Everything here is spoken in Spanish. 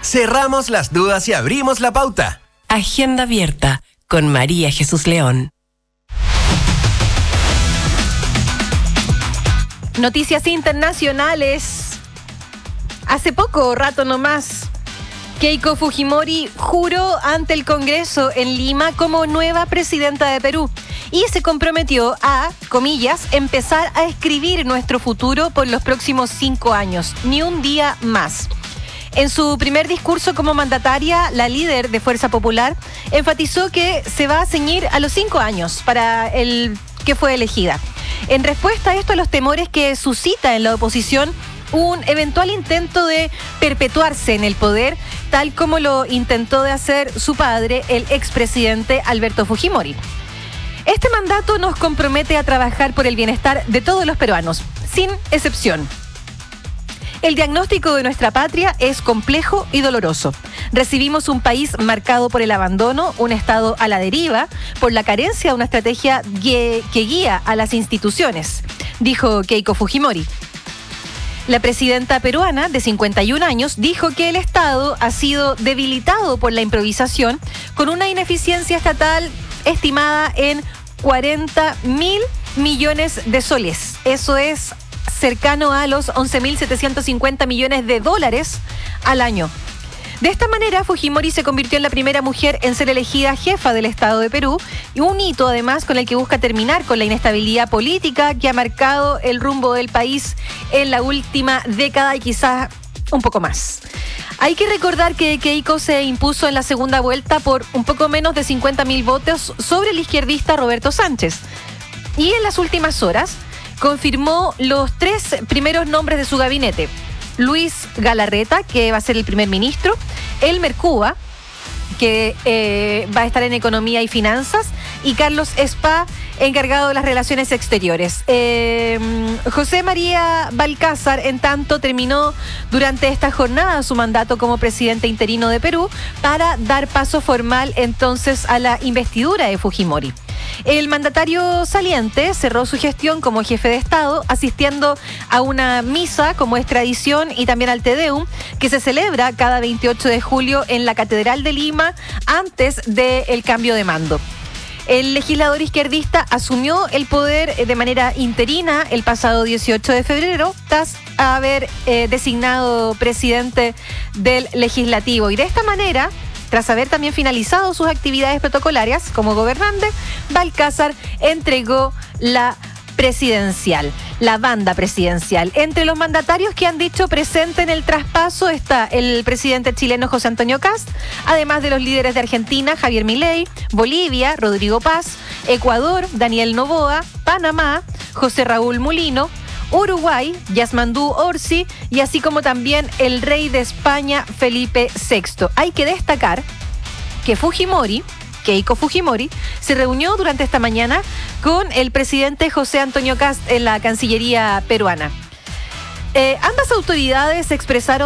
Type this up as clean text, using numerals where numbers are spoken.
Cerramos las dudas y abrimos la pauta. Agenda abierta con María Jesús León. Noticias internacionales. Hace poco rato nomás, Keiko Fujimori juró ante el Congreso en Lima como nueva presidenta de Perú y se comprometió a, comillas, empezar a escribir nuestro futuro por los próximos 5 años, ni un día más. En su primer discurso como mandataria, la líder de Fuerza Popular enfatizó que se va a ceñir a los 5 años para el que fue elegida. En respuesta a esto, a los temores que suscita en la oposición un eventual intento de perpetuarse en el poder, tal como lo intentó de hacer su padre, el expresidente Alberto Fujimori. Este mandato nos compromete a trabajar por el bienestar de todos los peruanos, sin excepción. El diagnóstico de nuestra patria es complejo y doloroso. Recibimos un país marcado por el abandono, un Estado a la deriva, por la carencia de una estrategia que guía a las instituciones, dijo Keiko Fujimori. La presidenta peruana, de 51 años, dijo que el Estado ha sido debilitado por la improvisación, con una ineficiencia estatal estimada en 40.000 millones de soles. Eso es cercano a los 11.750 millones de dólares al año. De esta manera, Fujimori se convirtió en la primera mujer en ser elegida jefa del Estado de Perú, y un hito además con el que busca terminar con la inestabilidad política que ha marcado el rumbo del país en la última década y quizás un poco más. Hay que recordar que Keiko se impuso en la segunda vuelta por un poco menos de 50.000 votos sobre el izquierdista Roberto Sánchez. Y en las últimas horas confirmó los 3 primeros nombres de su gabinete: Luis Galarreta, que va a ser el primer ministro; Elmer Cuba, que va a estar en Economía y Finanzas; y Carlos Spa, encargado de las relaciones exteriores. José María Balcázar, en tanto, terminó durante esta jornada su mandato como presidente interino de Perú para dar paso formal entonces a la investidura de Fujimori. El mandatario saliente cerró su gestión como jefe de Estado asistiendo a una misa, como es tradición, y también al Te Deum, que se celebra cada 28 de julio en la Catedral de Lima antes del cambio de mando. El legislador izquierdista asumió el poder de manera interina el pasado 18 de febrero, tras haber designado presidente del Legislativo. Y de esta manera, tras haber también finalizado sus actividades protocolarias como gobernante, Balcázar entregó la banda presidencial. Entre los mandatarios que han dicho presente en el traspaso está el presidente chileno José Antonio Kast, además de los líderes de Argentina, Javier Milei; Bolivia, Rodrigo Paz; Ecuador, Daniel Noboa; Panamá, José Raúl Mulino; Uruguay, Yasmandú Orsi, y así como también el rey de España, Felipe VI. Hay que destacar que Keiko Fujimori, se reunió durante esta mañana con el presidente José Antonio Kast en la Cancillería peruana. Ambas autoridades expresaron